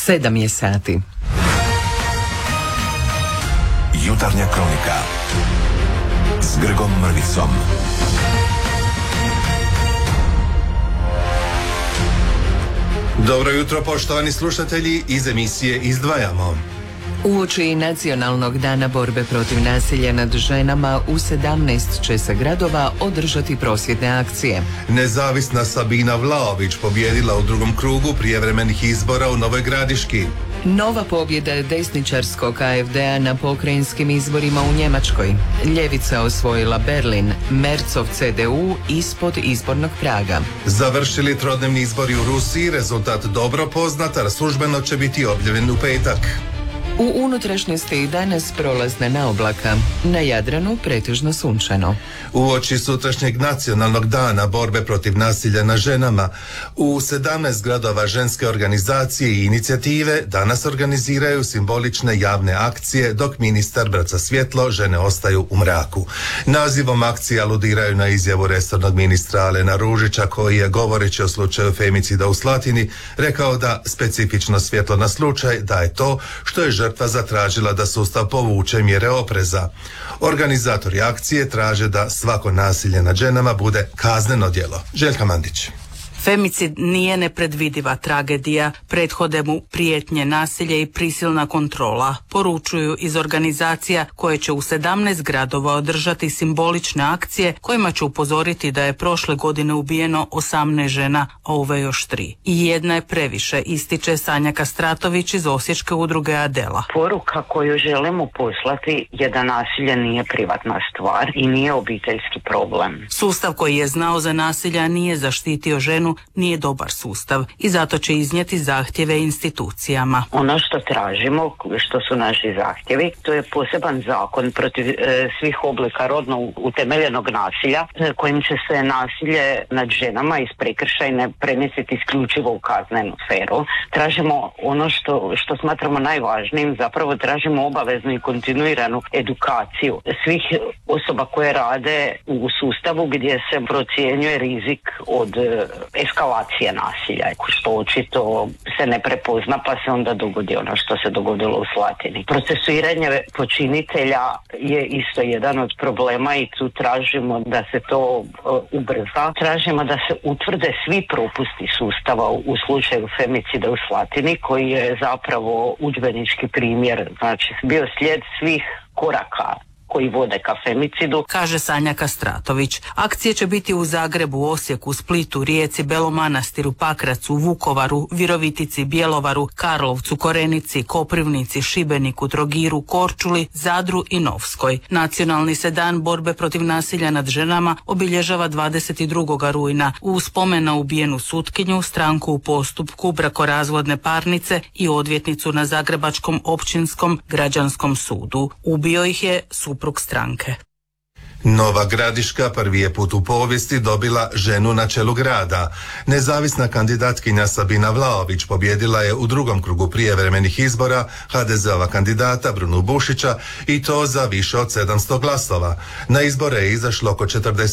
7 je sati. Jutarnja kronika s Grgom Mrvicom. Dobro jutro, poštovani slušatelji, iz emisije Izdvajamo. Uoči Nacionalnog dana borbe protiv nasilja nad ženama u 17 će se gradova održati prosvjetne akcije. Nezavisna Sabina Vlaović pobijedila u drugom krugu prijevremenih izbora u Novoj Gradiški. Nova pobjeda desničarskog AfD-a na pokrajinskim izborima u Njemačkoj. Ljevica osvojila Berlin, Mercov CDU ispod izbornog praga. Završili trodnevni izbori u Rusiji, rezultat dobro poznat, a službeno će biti objavljen u petak. U unutrašnjosti danas prolazna naoblaka, na Jadranu pretežno sunčano. Uoči sutrašnjeg nacionalnog dana borbe protiv nasilja na ženama, u 17 gradova ženske organizacije i inicijative danas organiziraju simbolične javne akcije, dok ministar baca svjetlo, žene ostaju u mraku. Nazivom akcije aludiraju na izjavu resornog ministra Alena Ružića, koji je, govoreći o slučaju femicida u Slatini, rekao da specifično svjetlo na slučaj daje to što je žrtva zatražila da sustav povuče mjere opreza. Organizatori akcije traže da svako nasilje nad ženama bude kazneno djelo. Željka Mandić. Femicid nije nepredvidiva tragedija, prethode mu prijetnje, nasilje i prisilna kontrola, poručuju iz organizacija koje će u 17 gradova održati simbolične akcije kojima će upozoriti da je prošle godine ubijeno 18 žena, a ove još 3. I jedna je previše, ističe Sanja Kastratović iz Osječke udruge Adela. Poruka koju želimo poslati je da nasilje nije privatna stvar i nije obiteljski problem. Sustav koji je znao za nasilje, a nije zaštitio ženu, nije dobar sustav i zato će iznijeti zahtjeve institucijama. Ono što tražimo, što su naši zahtjevi, to je poseban zakon protiv svih oblika rodno utemeljenog nasilja, kojim će se nasilje nad ženama iz prekršajne premjestiti isključivo u kaznenu sferu. Tražimo ono što smatramo najvažnijim, zapravo tražimo obaveznu i kontinuiranu edukaciju svih osoba koje rade u sustavu gdje se procjenjuje rizik od eskalacije nasilja, što očito se ne prepozna, pa se onda dogodi ono što se dogodilo u Slatini. Procesuiranje počinitelja je isto jedan od problema i tu tražimo da se to ubrza. Tražimo da se utvrde svi propusti sustava u slučaju femicida u Slatini, koji je zapravo udžbenički primjer, znači bio slijed svih koraka koji vode ka femicidu, kaže Sanja Kastratović. Akcije će biti u Zagrebu, Osijeku, Splitu, Rijeci, Belom Manastiru, Pakracu, Vukovaru, Virovitici, Bjelovaru, Karlovcu, Korenici, Koprivnici, Šibeniku, Trogiru, Korčuli, Zadru i Novskoj. Nacionalni se dan borbe protiv nasilja nad ženama obilježava 22. rujna u spomen na ubijenu sutkinju, stranku u postupku brakorazvodne parnice i odvjetnicu na Zagrebačkom općinskom građanskom sudu. Ubio ih je suprug stranke. Nova Gradiška prvi je put u povijesti dobila ženu na čelu grada. Nezavisna kandidatkinja Sabina Vlaović pobjedila je u drugom krugu prijevremenih izbora HDZ-ova kandidata Brunu Bušića i to za više od 700 glasova. Na izbore je izašlo oko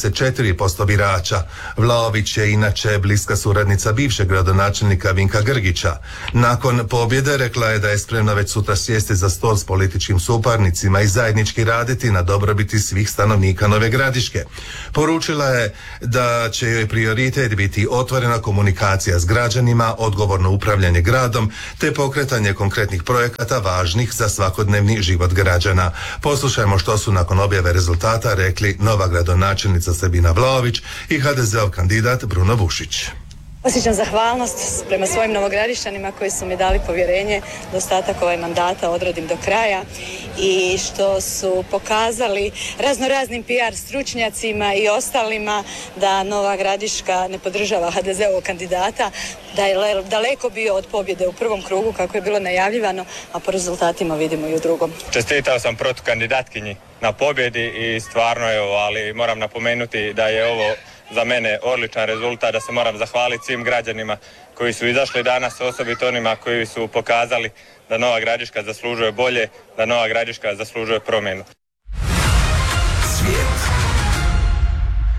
44% birača. Vlaović je inače bliska suradnica bivšeg gradonačelnika Vinka Grgića. Nakon pobjede rekla je da je spremna već sutra sjesti za stol s političkim suparnicima i zajednički raditi na dobrobiti svih stanovnika Nove Gradiške. Poručila je da će joj prioritet biti otvorena komunikacija s građanima, odgovorno upravljanje gradom te pokretanje konkretnih projekata važnih za svakodnevni život građana. Poslušajmo što su nakon objave rezultata rekli nova gradonačelnica Sabina Vlaović i HDZ-ov kandidat Bruno Bušić. Osjećam zahvalnost prema svojim novogradišćanima koji su mi dali povjerenje da ostatak ovaj mandata odradim do kraja i što su pokazali raznoraznim PR stručnjacima i ostalima da Nova Gradiška ne podržava HDZ-ovog kandidata, da je daleko bio od pobjede u prvom krugu kako je bilo najavljivano, a po rezultatima vidimo i u drugom. Čestitao sam protukandidatkinji na pobjedi i stvarno ali moram napomenuti da je ovo za mene odličan rezultat, da se moram zahvaliti svim građanima koji su izašli danas, osobito onima koji su pokazali da Nova Gradiška zaslužuje bolje, da Nova Gradiška zaslužuje promjenu. Svijet.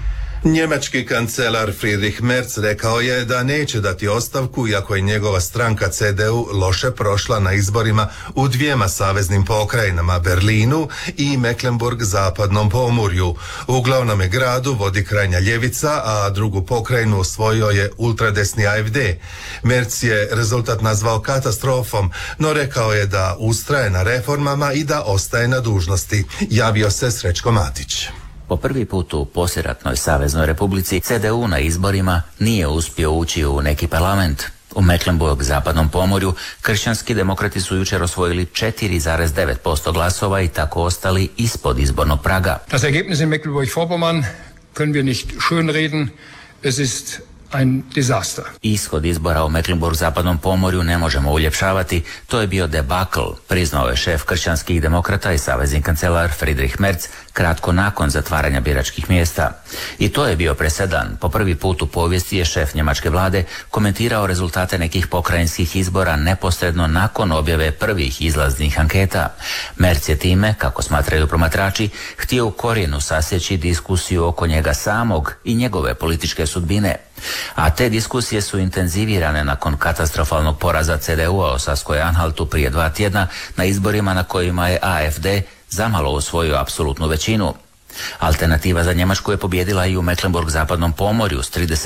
Njemački kancelar Friedrich Merz rekao je da neće dati ostavku iako je njegova stranka CDU loše prošla na izborima u dvijema saveznim pokrajinama, Berlinu i Mecklenburg-zapadnom pomorju. U glavnome gradu vodi krajnja ljevica, a drugu pokrajinu osvojio je ultradesni AfD. Merz je rezultat nazvao katastrofom, no rekao je da ustraje na reformama i da ostaje na dužnosti. Javio se Srećko Matić. Po prvi put u poslijeratnoj Saveznoj Republici CDU na izborima nije uspio ući u neki parlament. U Mecklenburg-zapadnom pomorju kršćanski demokrati su jučer osvojili 4,9% glasova i tako ostali ispod izbornog praga. Das Ergebnis in Mecklenburg-Vorpommern können wir nicht schönreden. Es ist ein Desaster. Ishod izbora u Mecklenburg-zapadnom pomorju ne možemo uljepšavati, to je bio debakl, priznao je šef kršćanskih demokrata i savezni kancelar Friedrich Merz kratko nakon zatvaranja biračkih mjesta. I to je bio presedan. Po prvi put u povijesti je šef njemačke vlade komentirao rezultate nekih pokrajinskih izbora neposredno nakon objave prvih izlaznih anketa. Merz je time, kako smatraju promatrači, htio u korijenu sasjeći diskusiju oko njega samog i njegove političke sudbine. A te diskusije su intenzivirane nakon katastrofalnog poraza CDU-a u Saskoj-Anhaltu prije 2 tjedna na izborima na kojima je AfD zamalo usvojio apsolutnu većinu. Alternativa za Njemačku je pobijedila i u Mecklenburg-zapadnom pomorju s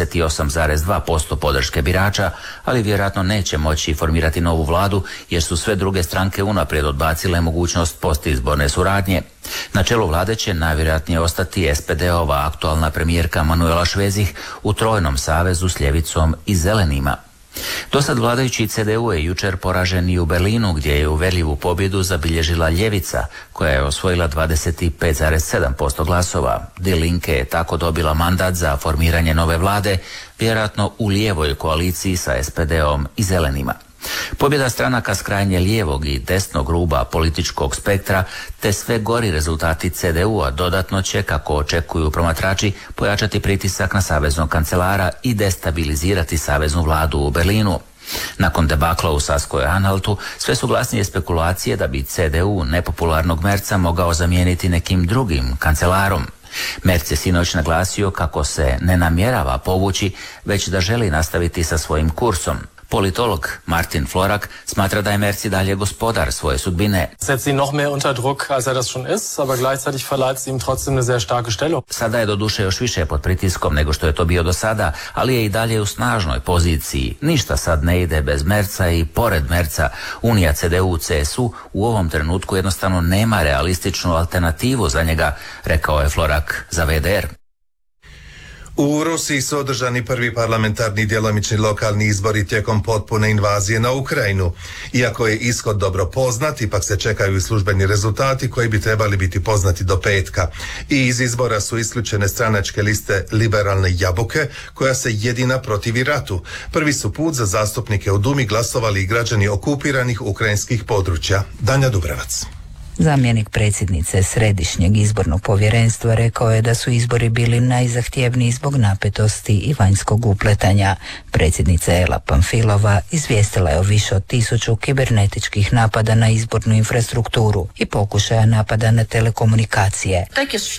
38,2% podrške birača, ali vjerojatno neće moći formirati novu vladu jer su sve druge stranke unaprijed odbacile mogućnost postizborne suradnje. Na čelu vlade će najvjerojatnije ostati SPD-ova aktualna premijerka Manuela Švezih u trojnom savezu s ljevicom i zelenima. Dosad vladajući CDU je jučer poražen i u Berlinu gdje je uverljivu pobjedu zabilježila ljevica koja je osvojila 25,7% glasova. Die Linke je tako dobila mandat za formiranje nove vlade, vjerojatno u lijevoj koaliciji sa SPD-om i zelenima. Pobjeda stranaka s krajnje lijevog i desnog ruba političkog spektra te sve gori rezultati CDU-a dodatno će, kako očekuju promatrači, pojačati pritisak na saveznog kancelara i destabilizirati saveznu vladu u Berlinu. Nakon debakla u Saskoj-Anhaltu sve su glasnije spekulacije da bi CDU nepopularnog Merza mogao zamijeniti nekim drugim kancelarom. Merz je sinoć naglasio kako se ne namjerava povući, već da želi nastaviti sa svojim kursom. Politolog Martin Florak smatra da je Merz i dalje gospodar svoje sudbine. Setzt ihn noch mehr unter Druck, als das schon ist, aber gleichzeitig verleiht sie ihm trotzdem eine sehr starke Stellung. Sada je doduše još više pod pritiskom nego što je to bio do sada, ali je i dalje u snažnoj poziciji. Ništa sad ne ide bez Merza i pored Merza Unija CDU-CSU u ovom trenutku jednostavno nema realističnu alternativu za njega, rekao je Florak za VDR. U Rusiji su održani prvi parlamentarni djelomični lokalni izbori tijekom potpune invazije na Ukrajinu. Iako je ishod dobro poznat, ipak se čekaju i službeni rezultati koji bi trebali biti poznati do petka. I iz izbora su isključene stranačke liste Liberalne jabuke, koja se jedina protivi ratu. Prvi su put za zastupnike u Dumi glasovali i građani okupiranih ukrajinskih područja. Danja Dubrevac. Zamjenik predsjednice Središnjeg izbornog povjerenstva rekao je da su izbori bili najzahtjevniji zbog napetosti i vanjskog upletanja. Predsjednica Ela Pamfilova izvijestila je o više od 1000 kibernetičkih napada na izbornu infrastrukturu i pokušaja napada na telekomunikacije.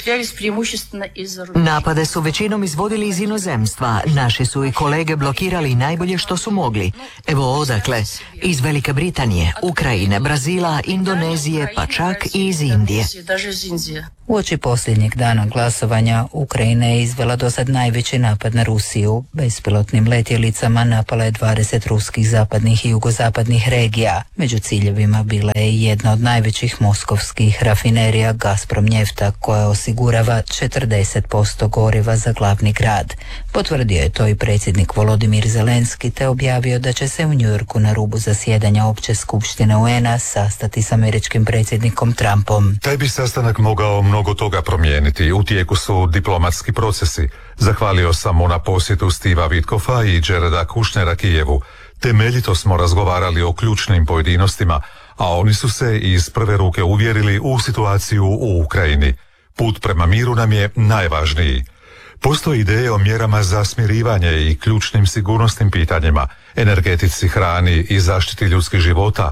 Napade su većinom izvodili iz inozemstva. Naši su i kolege blokirali najbolje što su mogli. Evo odakle. Iz Velike Britanije, Ukrajine, Brazila, Indonezije, pa čak i iz Indije. Uoči posljednjeg dana glasovanja Ukrajina je izvela dosad najveći napad na Rusiju. Bespilotnim letjelicama napala je 20 ruskih zapadnih i jugozapadnih regija. Među ciljevima bila je i jedna od najvećih moskovskih rafinerija Gazprom Njefta koja osigurava 40% goriva za glavni grad. Potvrdio je to i predsjednik Volodimir Zelenski te objavio da će se u Njujorku na rubu zasjedanja Opće skupštine UN-a sastati s američkim predsjednikom Trumpom. Taj bi sastanak mogao mnogo toga promijeniti. U tijeku su diplomatski procesi. Zahvalio sam mu na posjetu Stiva Vitkova i Jareda Kushnera Kijevu. Temeljito smo razgovarali o ključnim pojedinostima, a oni su se iz prve ruke uvjerili u situaciju u Ukrajini. Put prema miru nam je najvažniji. Postoje ideje o mjerama za smirivanje i ključnim sigurnosnim pitanjima, energetici, hrani i zaštiti ljudskih života.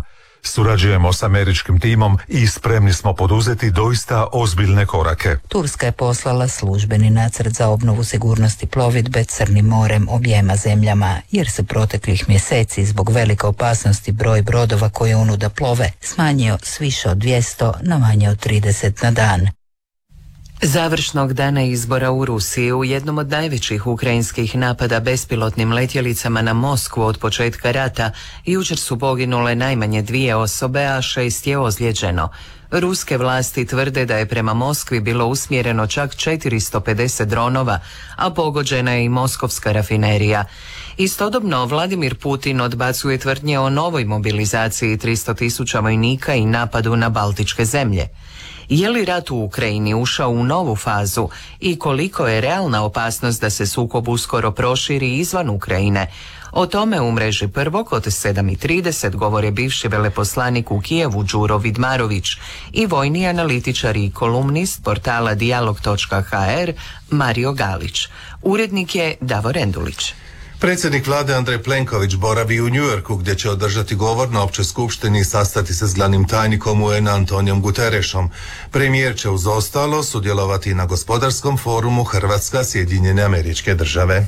Surađujemo s američkim timom i spremni smo poduzeti doista ozbiljne korake. Turska je poslala službeni nacrt za obnovu sigurnosti plovidbe Crnim morem objema zemljama, jer se proteklih mjeseci zbog velike opasnosti broj brodova koje unuda plove smanjio s više od 200 na manje od 30 na dan. Završnog dana izbora u Rusiji u jednom od najvećih ukrajinskih napada bespilotnim letjelicama na Moskvu od početka rata jučer su poginule najmanje 2 osobe, a 6 je ozlijeđeno. Ruske vlasti tvrde da je prema Moskvi bilo usmjereno čak 450 dronova, a pogođena je i moskovska rafinerija. Istodobno Vladimir Putin odbacuje tvrdnje o novoj mobilizaciji 300.000 vojnika i napadu na baltičke zemlje. Je li rat u Ukrajini ušao u novu fazu i koliko je realna opasnost da se sukob uskoro proširi izvan Ukrajine? O tome u mreži Prvog od 7:30 govore bivši veleposlanik u Kijevu Đuro Vidmarović i vojni analitičar i kolumnist portala dijalog.hr Mario Galić. Urednik je Davor Endulić. Predsjednik vlade Andrej Plenković boravi u Njujorku gdje će održati govor na općoj skupštini i sastati se s glavnim tajnikom UN Antonijom Guterešom. Premijer će uz ostalo sudjelovati na gospodarskom forumu Hrvatska Sjedinjene Američke Države.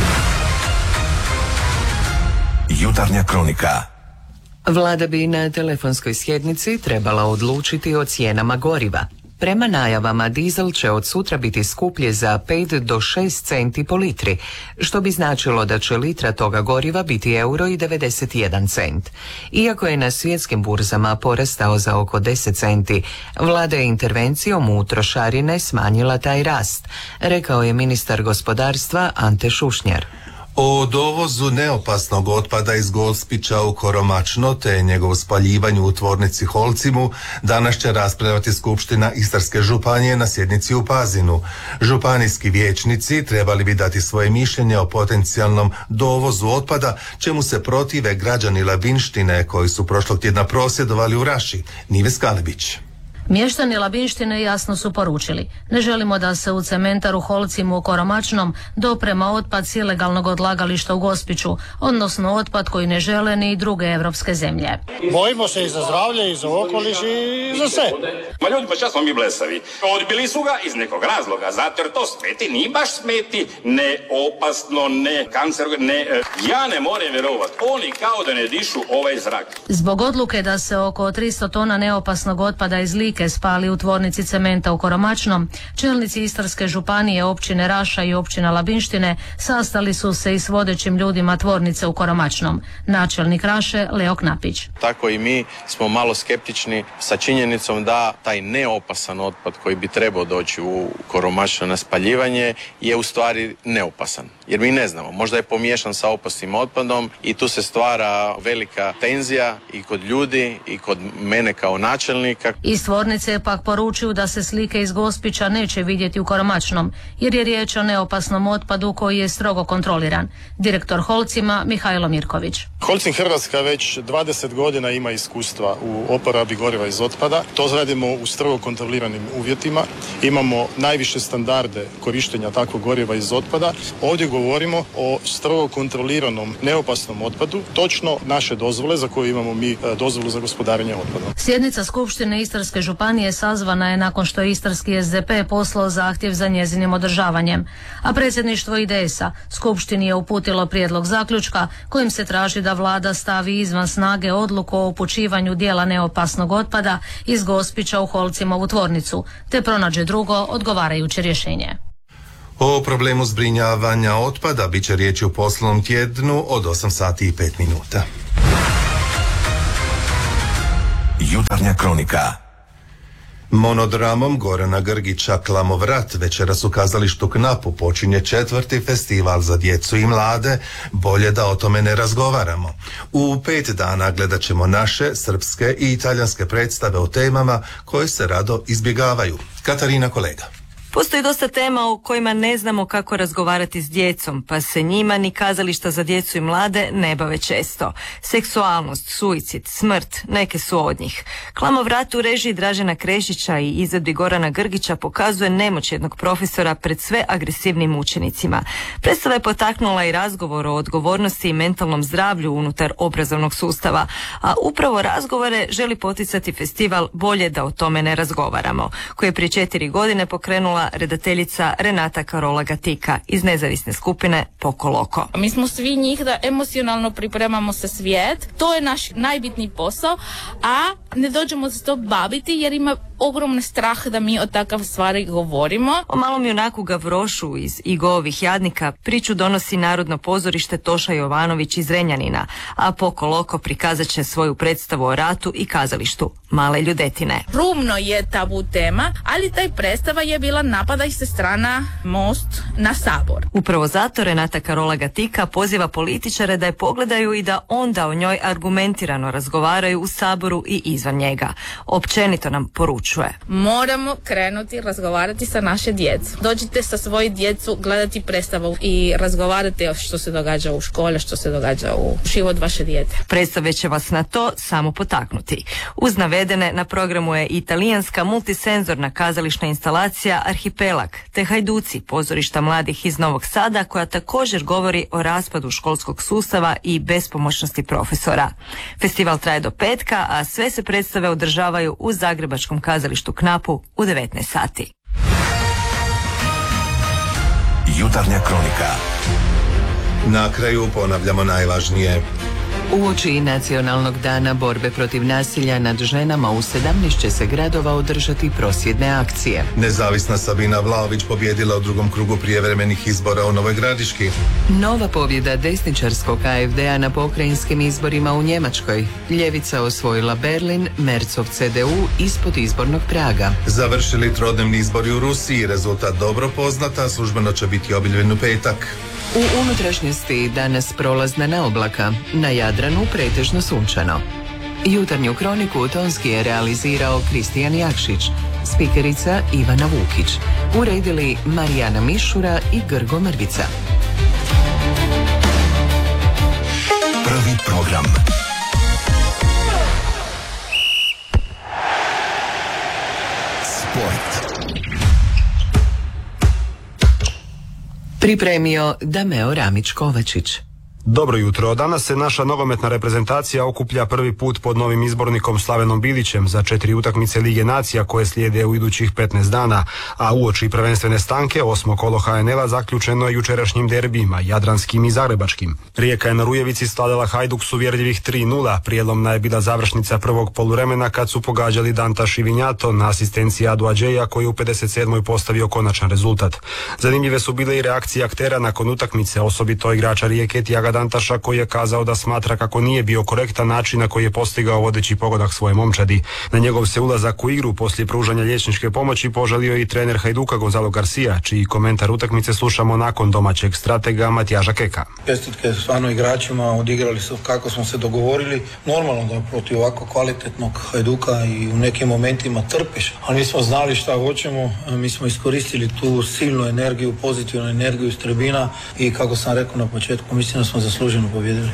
Jutarnja kronika. Vlada bi na telefonskoj sjednici trebala odlučiti o cijenama goriva. Prema najavama, dizel će od sutra biti skuplje za 5 do 6 centi po litri, što bi značilo da će litra toga goriva biti €1,91. Iako je na svjetskim burzama porastao za oko 10 centi, vlada je intervencijom u trošarine smanjila taj rast, rekao je ministar gospodarstva Ante Šušnjar. O dovozu neopasnog otpada iz Gospića u Koromačno te njegovu spaljivanju u tvornici Holcimu danas će raspravljati Skupština Istarske županije na sjednici u Pazinu. Županijski vijećnici trebali bi dati svoje mišljenje o potencijalnom dovozu otpada, čemu se protive građani Labinštine koji su prošlog tjedna prosvjedovali u Raši. Nives Kalibić. Mještani Labinštine jasno su poručili: ne želimo da se u cementaru Holcimu u Koromačnom doprema otpad s ilegalnog odlagališta u Gospiću, odnosno otpad koji ne žele ni druge evropske zemlje. Bojimo se i za zdravlje, i za okoliš, i za sve. Ma ljudi, pa čas smo mi blesavi. Odbili su ga iz nekog razloga, zato jer to smeti, ni baš smeti, ne opasno, ne kancerogeno, ne... Ja ne moram vjerovati, oni kao da ne dišu ovaj zrak. Zbog odluke da se oko 300 tona neopasnog otpada iz Like spali u tvornici cementa u Koromačnom, čelnici Istarske županije, općine Raša i općina Labinštine sastali su se i s vodećim ljudima tvornice u Koromačnom. Načelnik Raše Leo Knapić. Tako i mi smo malo skeptični sa činjenicom da taj neopasan otpad koji bi trebao doći u Koromačno na spaljivanje je u stvari neopasan. Jer mi ne znamo, možda je pomiješan sa opasnim otpadom i tu se stvara velika tenzija i kod ljudi i kod mene kao načelnika. Iz tvornice pak poručuju da se slike iz Gospića neće vidjeti u Koromačnom, jer je riječ o neopasnom otpadu koji je strogo kontroliran. Direktor Holcima Mihajlo Mirković. Holcim Hrvatska već 20 godina ima iskustva u oporabi goriva iz otpada. To radimo u strogo kontroliranim uvjetima. Imamo najviše standarde korištenja takvog goriva iz otpada. Ovdje govorimo o strogo kontroliranom neopasnom otpadu, točno naše dozvole za koju imamo mi dozvolu za gospodarenje otpadom. Sjednica Skupštine Istarske županije sazvana je nakon što je Istarski SDP poslao zahtjev za njezinim održavanjem, a predsjedništvo IDS-a Skupštini je uputilo prijedlog zaključka kojim se traži da vlada stavi izvan snage odluku o upućivanju dijela neopasnog otpada iz Gospića u Holcimovu tvornicu, te pronađe drugo odgovarajuće rješenje. O problemu zbrinjavanja otpada bit će riječi u poslovnom tjednu od 8:05. Jutarnja kronika. Monodramom Gorana Grgića Klamovrat večeras u kazalištu Knapu počinje 4. festival za djecu i mlade. Bolje da o tome ne razgovaramo. U 5 dana gledat ćemo naše, srpske i italijanske predstave o temama koje se rado izbjegavaju. Katarina Kolega. Postoji dosta tema o kojima ne znamo kako razgovarati s djecom, pa se njima ni kazališta za djecu i mlade ne bave često. Seksualnost, suicid, smrt, neke su od njih. Klamovrat u režiji Dražena Krešića i izvedbi Gorana Grgića pokazuje nemoć jednog profesora pred sve agresivnim učenicima. Predstava je potaknula i razgovor o odgovornosti i mentalnom zdravlju unutar obrazovnog sustava, a upravo razgovore želi poticati festival Bolje da o tome ne razgovaramo, koji je prije 4 godine pokrenula redateljica Renata Karola Gatika iz nezavisne skupine Poko Loko. Mi smo svi njih da emocionalno pripremamo se svijet, to je naš najbitniji posao, a ne dođemo se to baviti jer ima ogromni strah da mi o takav stvari govorimo. O malom junaku Gavrošu iz Igovih jadnika priču donosi Narodno pozorište Toša Jovanović iz Renjanina, a Poko Loko prikazat će svoju predstavu o ratu i kazalištu Male ljudetine. Rumno je tabu tema, ali taj predstava je bila napada se strana Most na Sabor. Upravo zato Renata Karola Gatika poziva političare da je pogledaju i da onda o njoj argumentirano razgovaraju u Saboru i izvan njega. Općenito nam poručuje: moramo krenuti razgovarati sa naše djecu. Dođite sa svoje djecu gledati predstavu i razgovarati o što se događa u školi, što se događa u život vaše dijete. Predstave će vas na to samo potaknuti. Uz navedene na programu je italijanska multisenzorna kazališna instalacija Arhipelag te Hajduci, pozorišta mladih iz Novog Sada, koja također govori o raspadu školskog sustava i bespomoćnosti profesora. Festival traje do petka, a sve se predstave održavaju u zagrebačkom kazalištu Knapu u 19 sati. Jutarnja kronika. Na kraju ponavljamo najvažnije. Uoči Nacionalnog dana borbe protiv nasilja nad ženama u 17 će se gradova održati prosvjedne akcije. Nezavisna Sabina Vlaović pobjedila u drugom krugu prijevremenih izbora u Novoj Gradiški. Nova pobjeda desničarskog AfD-a na pokrajinskim izborima u Njemačkoj. Ljevica osvojila Berlin, Merzov CDU ispod izbornog praga. Završili trodnevni izbori u Rusiji, rezultat dobro poznata, službeno će biti objavljen u petak. U unutrašnjosti danas prolazna naoblaka, na Jadranu pretežno sunčano. Jutarnju kroniku tonski je realizirao Kristijan Jakšić, spikerica Ivana Vukić, uredili Marijana Mišura i Grgo Mrvica. Prvi program. Sport. Pripremio Dameo Ramić-Kovačić. Dobro jutro. Danas se naša nogometna reprezentacija okuplja prvi put pod novim izbornikom Slavenom Bilićem za 4 utakmice Lige nacija koje slijede u idućih 15 dana, a uoči prvenstvene stanke 8. kolo HNL-a zaključeno je jučerašnjim derbijima, jadranskim i zagrebačkim. Rijeka je na Rujevici slavila Hajduk s uvjerljivih 3:0, prijelomna je bila završnica prvog poluvremena kad su pogađali Danta Šivinjato na asistenciji Adu Adžeja koji je u 57. postavio konačan rezultat. Zanimljive su bile i reakcije aktera nakon utakmice, osobito igrača Rijeke Tiaga Dantaša koji je kazao da smatra kako nije bio korektan način na koji je postigao vodeći pogodak svoje momčadi. Na njegov se ulazak u igru poslije pružanja liječničke pomoći požalio i trener Hajduka Gonzalo Garcia, čiji komentar utakmice slušamo nakon domaćeg stratega Matijaža Keka. Čestitke stvarno igračima, odigrali su kako smo se dogovorili. Normalno da protiv ovako kvalitetnog Hajduka i u nekim momentima trpiš, ali mi smo znali šta hoćemo, mi smo iskoristili tu silnu energiju, pozitivnu energiju iz tribina i kako sam rekao na početku, mislim da smo zasluženo pobjedili.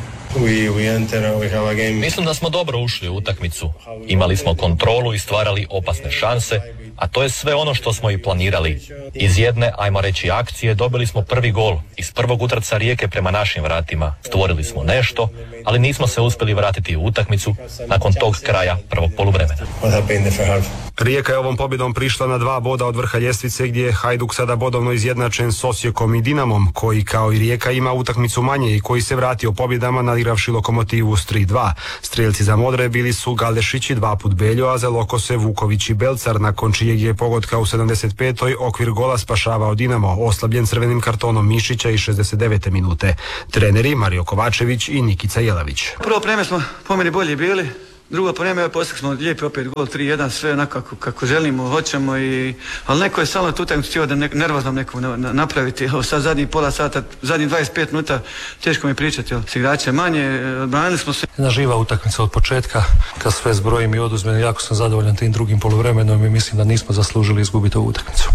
Mislim da smo dobro ušli u utakmicu. Imali smo kontrolu i stvarali opasne šanse, a to je sve ono što smo i planirali. Iz jedne, ajmo reći, akcije dobili smo prvi gol. Iz prvog utrca Rijeke prema našim vratima. Stvorili smo nešto, ali nismo se uspjeli vratiti u utakmicu nakon tog kraja prvog poluvremena. Rijeka je ovom pobjedom prišla na 2 boda od vrha ljestvice gdje je Hajduk sada bodovno izjednačen s Osijekom i Dinamom, koji kao i Rijeka ima utakmicu manje i koji se vratio pobjedama nadigravši Lokomotivu s 3:2. Strijelci za modre bili su Galešić i 2 put Beljo, a za Lokose Vuković i Belcar, nakon čijeg je pogotka u 75. okvir gola spašavao Dinamo, oslabljen crvenim kartonom Mišića i 69. minute. Treneri Mario Kovačević i Nikica Jelavić. Prvo vreme smo po meni bolji bili, drugo vreme poslije smo lijepi opet gol 3:1, sve onako kako želimo, hoćemo, ali neko je samo tu utakmicu htio da nervoznom nekom napraviti. Evo sad zadnjih pola sata, zadnjih 25 minuta teško mi pričati, s igrače manje, branili smo se. Jedna živa utakmica od početka, kad sve zbrojim i oduzmem, jako sam zadovoljan tim drugim poluvremenom i mislim da nismo zaslužili izgubiti ovu utakmicu.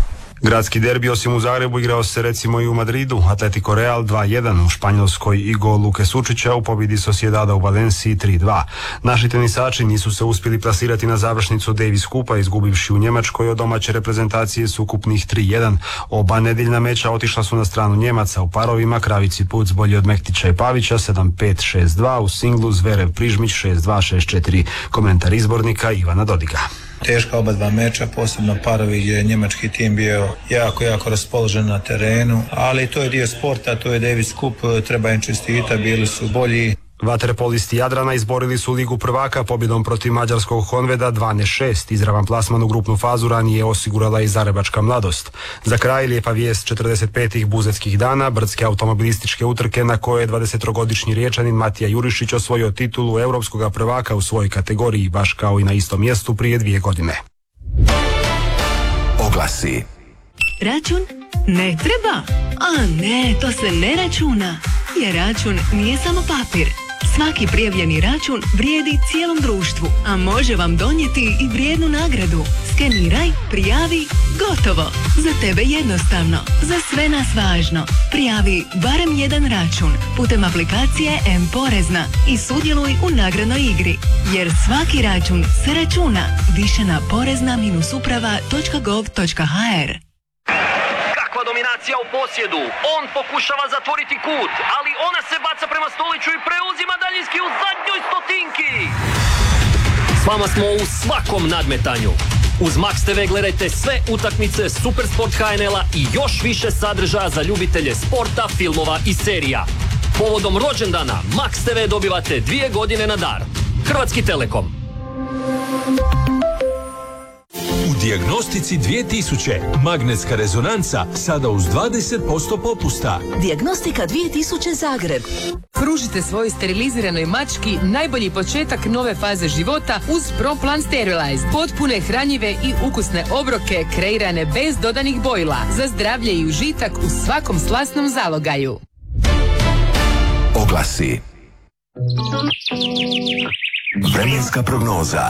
Gradski derbi osim u Zagrebu igrao se recimo i u Madridu. Atletico Real 2-1 u Španjolskoj i gol Luke Sučića u pobjedi Sociedada u Valenciji 3-2. Naši tenisači nisu se uspjeli plasirati na završnicu Davis Kupa, izgubivši u Njemačkoj od domaće reprezentacije s ukupnih 3-1. Oba nedeljna meča otišla su na stranu Njemaca. U parovima Kravici Puc bolji od Mektića i Pavića 7-5, 6-2, u singlu Zverev Prižmić 6-2, 6-4. Komentar izbornika Ivana Dodiga. Teška oba dva meča, posebno parovi gdje je njemački tim bio jako raspoložen na terenu, ali to je dio sporta, to je Davis Cup, treba im čestitati, bili su bolji. Vaterpolisti Jadrana izborili su Ligu prvaka pobjedom protiv mađarskog Honveda 12-6. Izravan plasman u grupnu fazu ranije osigurala i Zagrebačka Mladost. Za kraj lijepa vijest 45. buzetskih dana, brdske automobilističke utrke na koje je 20-godišnji Riječanin Matija Jurišić osvojio titulu europskog prvaka u svojoj kategoriji, baš kao i na istom mjestu prije 2 godine. Oglasi. Račun ne treba? A ne, to se ne računa. Jer račun nije samo papir. Svaki prijavljeni račun vrijedi cijelom društvu, a može vam donijeti i vrijednu nagradu. Skeniraj, prijavi, gotovo. Za tebe jednostavno, za sve nas važno. Prijavi barem jedan račun putem aplikacije M-Porezna i sudjeluj u nagradnoj igri. Jer svaki račun se računa. Više na porezna-uprava.gov.hr. Dominacija u posjedu, on pokušava zatvoriti kut, ali ona se baca prema Stoliću i preuzima daljinski u zadnjoj stotinki. S vama smo u svakom nadmetanju. Uz Max TV gledajte sve utakmice Supersport HNL-a i još više sadržaja za ljubitelje sporta, filmova i serija. Povodom rođendana Max TV dobivate 2 godine na dar. Hrvatski Telekom. U Dijagnostici 2000 magnetska rezonanca sada uz 20% popusta. Dijagnostika 2000 Zagreb. Pružite svojoj steriliziranoj mački najbolji početak nove faze života uz ProPlan Sterilized. Potpune, hranjive i ukusne obroke kreirane bez dodanih bojila za zdravlje i užitak u svakom slasnom zalogaju. Oglasi. Vremenska prognoza.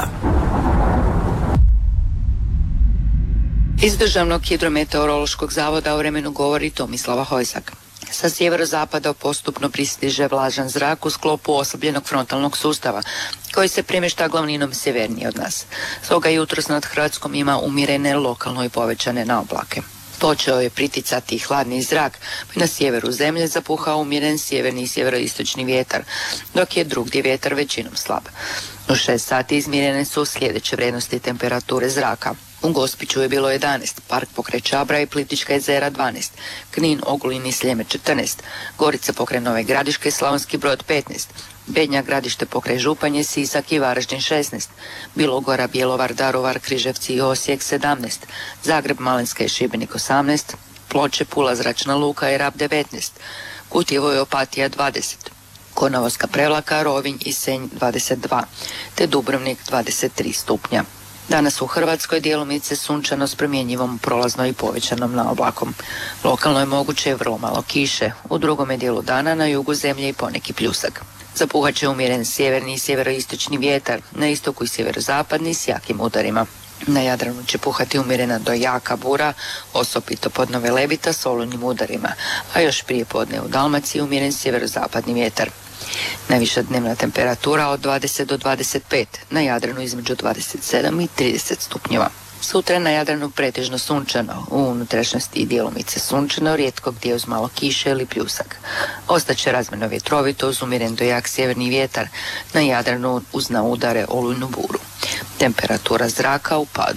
Iz Državnog hidrometeorološkog zavoda o vremenu govori Tomislava Hojsak. Sa sjeverozapada postupno pristiže vlažan zrak u sklopu oslabljenog frontalnog sustava, koji se premješta glavninom sjevernije od nas. Stoga jutros nad Hrvatskom ima umjerene, lokalno i povećane naoblake. Počeo je priticati hladni zrak, pa na sjeveru zemlje zapuhao umjeren sjeverni i sjeveroistočni vjetar, dok je drugdje vjetar većinom slab. U 6 sati izmjerene su sljedeće vrijednosti temperature zraka. U Gospiću je bilo 11, Park pokraj Čabra i Plitvička jezera 12, Knin, Ogulin i Sljeme 14, Gorica pokraj Nove Gradiške, Slavonski Brod 15, Bednja, Gradište pokraj Županje, Sisak i Varaždin 16, Bilogora, Bjelovar, Daruvar, Križevci i Osijek 17, Zagreb, Malinska i Šibenik 18, Ploče, Pula, Zračna luka i Rab 19, Kutjevo i Opatija 20, Konavolska, Prevlaka, Rovinj i Senj 22, te Dubrovnik 23 stupnja. Danas u Hrvatskoj djelomice sunčano s promjenjivom prolazno i povećanom naoblakom. Lokalno je moguće vrlo malo kiše, u drugome dijelu dana na jugu zemlje i poneki pljusak. Zapuhat će umjeren sjeverni i sjeveroistočni vjetar, na istoku i sjeverozapadni s jakim udarima. Na Jadranu će puhati umjerena do jaka bura, osobito podno Velebita s olujnim udarima, a još prije podne u Dalmaciji umjeren sjeverozapadni vjetar. Najviša dnevna temperatura od 20 do 25, na Jadranu između 27 i 30 stupnjeva. Sutra na Jadranu pretežno sunčano, u unutrašnjosti i djelomice sunčano, rijetko gdje uz malo kiše ili pljusak. Ostaće razmjerno vjetrovito uz umjeren do jak sjeverni vjetar, na Jadranu uz na udare olujnu buru. Temperatura zraka u padu.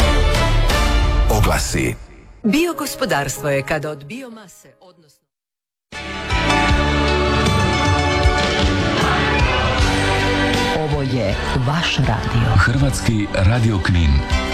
Oglasi. Biogospodarstvo je kada od biomase, odnosno... Ovo je vaš radio. Hrvatski radio Knin.